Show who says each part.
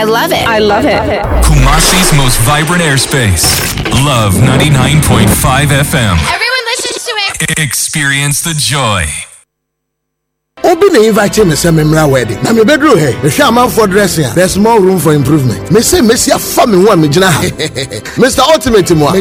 Speaker 1: I love it.
Speaker 2: I love it.
Speaker 3: Kumasi's most vibrant airspace. Love 99.5 FM.
Speaker 1: Everyone listens to it.
Speaker 3: Experience the joy.
Speaker 4: Obi na invite me say memra wedding. Na me bedroom here. Me hwa man for dressing. There's more room for improvement. Me say Messi afa me ho a me gina ha. Mr. Ultimate mo.